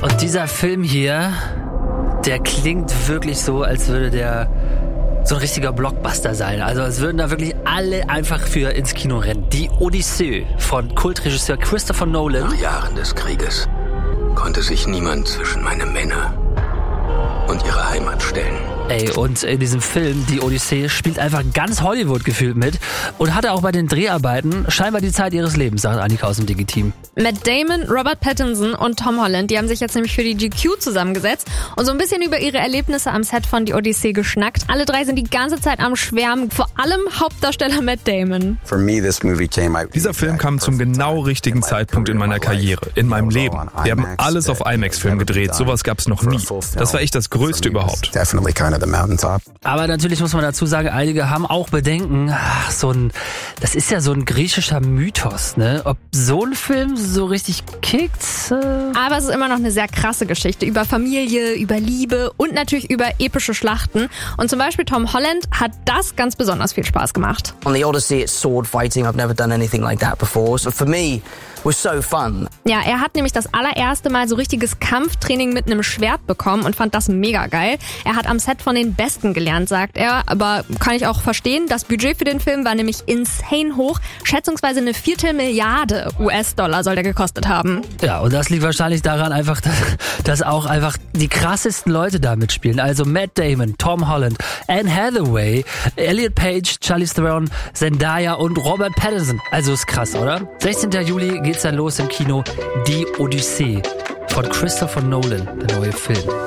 Und dieser Film hier, der klingt wirklich so, als würde der so ein richtiger Blockbuster sein. Also es würden da wirklich alle einfach für ins Kino rennen. Die Odyssee von Kultregisseur Christopher Nolan. Nach Jahren des Krieges konnte sich niemand zwischen meine Männer und ihre Heimat stellen. Ey, und in diesem Film, die Odyssee, spielt einfach ganz Hollywood gefühlt mit und hatte auch bei den Dreharbeiten scheinbar die Zeit ihres Lebens, sagt Annika aus dem Digi-Team. Matt Damon, Robert Pattinson und Tom Holland, die haben sich jetzt nämlich für die GQ zusammengesetzt und so ein bisschen über ihre Erlebnisse am Set von Die Odyssee geschnackt. Alle drei sind die ganze Zeit am Schwärmen, vor allem Hauptdarsteller Matt Damon. Dieser Film kam zum genau richtigen Zeitpunkt in meiner Karriere, in meinem Leben. Wir haben alles auf IMAX-Film gedreht, sowas gab's noch nie. Das war echt das Größte überhaupt. Aber natürlich muss man dazu sagen, einige haben auch Bedenken, das ist ja so ein griechischer Mythos, ne? Ob so ein Film so richtig kickt? Aber es ist immer noch eine sehr krasse Geschichte über Familie, über Liebe und natürlich über epische Schlachten. Und zum Beispiel Tom Holland hat das ganz besonders viel Spaß gemacht. On the Odyssey, it's sword fighting. I've never done anything like that before. So for me, was so fun. Ja, er hat nämlich das allererste Mal so richtiges Kampftraining mit einem Schwert bekommen und fand das mega geil. Er hat am Set von den Besten gelernt, sagt er. Aber kann ich auch verstehen, das Budget für den Film war nämlich insane hoch. Schätzungsweise eine 1/4 Milliarde US-Dollar soll der gekostet haben. Ja, und das liegt wahrscheinlich daran einfach, dass auch einfach die krassesten Leute da mitspielen. Also Matt Damon, Tom Holland, Anne Hathaway, Elliot Page, Charlize Theron, Zendaya und Robert Pattinson. Also ist krass, oder? 16. Juli geht's dann los im Kino. Die Odyssee von Christopher Nolan, der neue Film.